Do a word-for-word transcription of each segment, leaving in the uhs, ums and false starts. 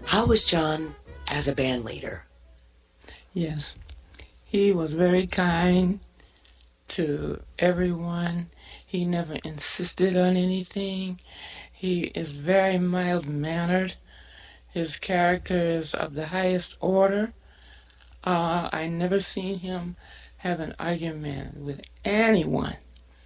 How was John as a band leader? Yes, he was very kind to everyone. He never insisted on anything. He is very mild-mannered. His character is of the highest order. Uh, I never seen him have an argument with anyone.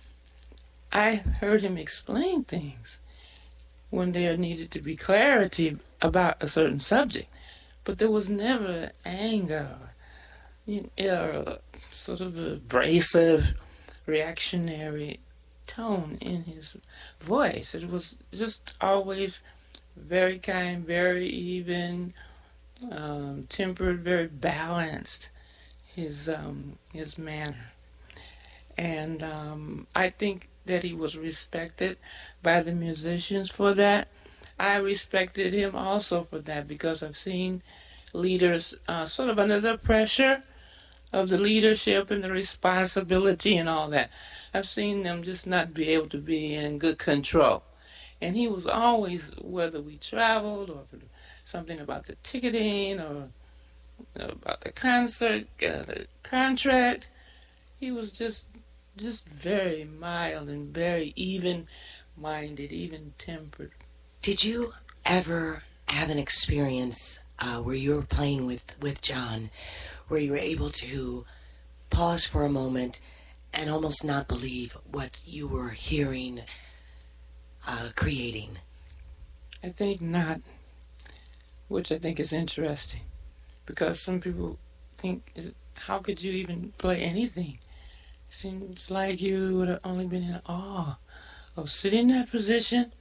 I heard him explain things when there needed to be clarity about a certain subject, but there was never anger you know, or sort of abrasive, reactionary tone in his voice. It was just always very kind, very even, um, tempered, very balanced, his um, his manner. And um, I think that he was respected by the musicians for that. I respected him also for that because I've seen leaders uh, sort of under the pressure of the leadership and the responsibility and all that. I've seen them just not be able to be in good control. And he was always, whether we traveled or something about the ticketing or about the concert, uh, the contract, he was just just very mild and very even-minded, even-tempered. Did you ever have an experience uh, where you were playing with, with John, where you were able to pause for a moment and almost not believe what you were hearing, uh, creating? I think not, which I think is interesting, because some people think, how could you even play anything? It seems like you would have only been in awe of sitting in that position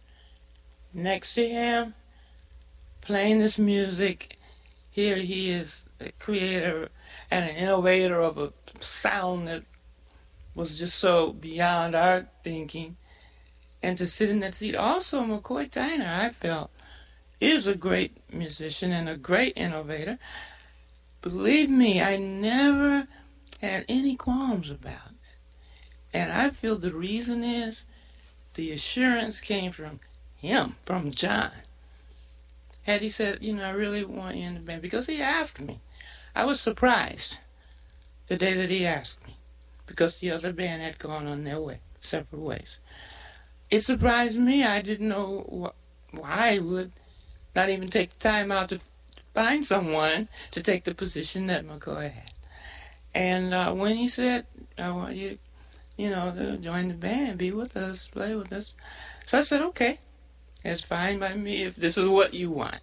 next to him, playing this music. Here he is, a creator and an innovator of a sound that was just so beyond our thinking. And to sit in that seat. Also, McCoy Tyner, I felt, is a great musician and a great innovator. Believe me, I never had any qualms about it. And I feel the reason is the assurance came from him, from John. Had he said, you know, I really want you in the band, because he asked me. I was surprised the day that he asked me, because the other band had gone on their way, separate ways. It surprised me. I didn't know wh- why I would not even take the time out to find someone to take the position that McCoy had. And uh, when he said, I want you, you know, to join the band, be with us, play with us. So I said, okay, it's fine by me if this is what you want.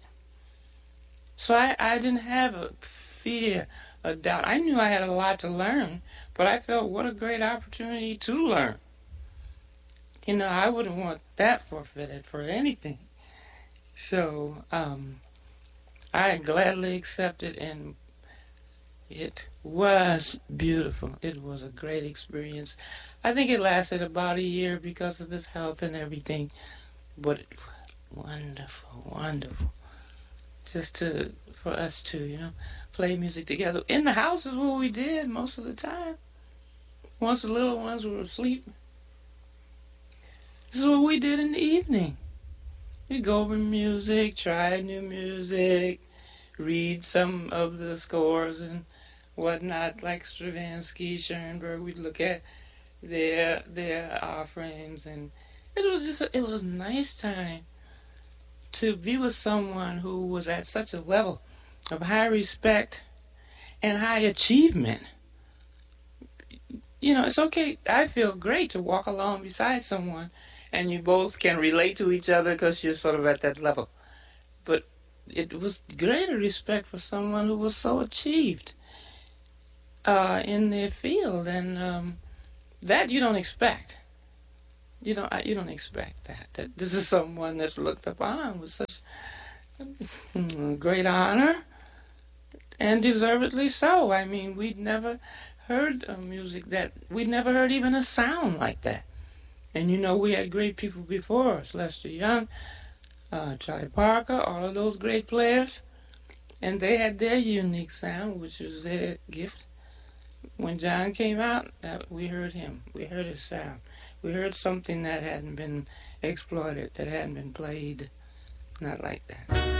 So I, I didn't have a fear, a doubt. I knew I had a lot to learn, but I felt what a great opportunity to learn. You know, I wouldn't want that forfeited for anything. So um, I gladly accepted, and it was beautiful. It was a great experience. I think it lasted about a year because of his health and everything. But it was wonderful, wonderful. Just to, for us to, you know, play music together. In the house is what we did most of the time. Once the little ones were asleep, this is what we did in the evening. We'd go over music, try new music, read some of the scores and whatnot, like Stravinsky, Schoenberg. We'd look at their their offerings, and it was just a, it was a nice time to be with someone who was at such a level of high respect and high achievement. You know, it's okay. I feel great to walk along beside someone and you both can relate to each other because you're sort of at that level. But it was greater respect for someone who was so achieved uh, in their field, and um, that you don't expect. You don't. You don't expect that. That this is someone that's looked upon with such great honor, and deservedly so. I mean, we'd never heard uh, music that we'd never heard even a sound like that. And you know, we had great people before us, Lester Young, uh, Charlie Parker, all of those great players. And they had their unique sound, which was their gift. When John came out, that we heard him. We heard his sound. We heard something that hadn't been exploited, that hadn't been played. Not like that.